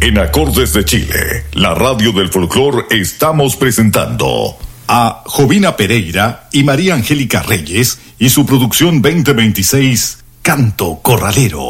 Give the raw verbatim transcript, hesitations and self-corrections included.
En Acordes de Chile, la radio del folclor, estamos presentando a Jovina Pereira y María Angélica Reyes y su producción veinte veintiséis, Canto Corralero.